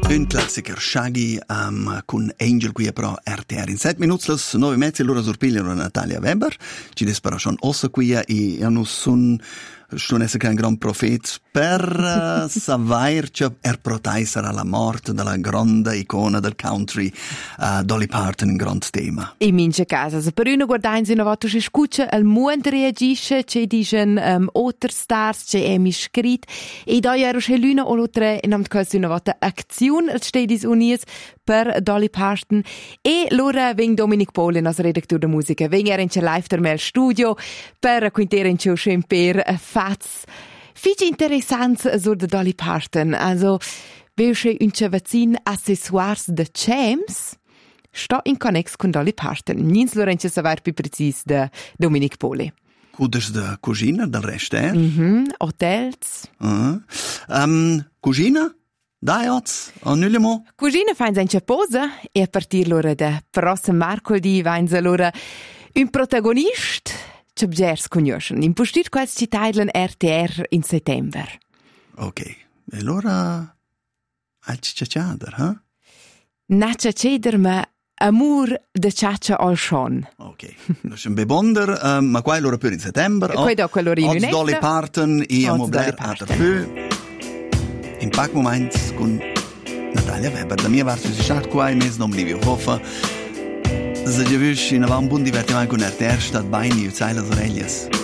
Un classiker, Shaggy, con Angel qui pro RTR. In 7 minuti, les 9:30, l'ora sorpigliano Natalia Weber. Ci dispero schon ossa qui e hanno son essere che un gran profet per savoir che protaisera la morte della grande icona del country, Dolly Parton, un grande tema. In mince casa, se per una guardainsi una volta si scuccia, al mondo reagisce, c'è dicono other stars, c'è emi scrit, e da ero c'è l'una o l'altra, in am cosa una volta azione, al stedis unis per Dolly Parton, e l'ora veng Dominic Poli, nostro redattore di musica, veng in live der Mel Studio, per quintere in ciò per fats. Figi interessant so de Dolly Parton, also welche unche accessoires de James sta in connex con Dolly Parton. Nins Lorenzo savar più precis de Dominic Poli. Cudes de cugina del reste? Hotels. Cugina? Daiots? Annullement? Cugina fain in posa e a partir l'ora de prossimo mercoledì vain se l'ora un protagonist c'è gers conoscen. Impostit quals ci tailen RTR in settember. Ok. E allora alci ciaciader, eh? Na ciaciader, ma amor de ciaccia al schon. Ok. Non c'è un bebonder, ma qua è l'ora per in settember. Qua è l'ora in un'esta. Dolly Parton e Amobler a Terfeu. In pac moments con Natalia Weber. Da mia parte si schat qua in mezzo Livio Hofer. Se già visto, in un buon divertimento con RTR, stat bene, io sai le orellas.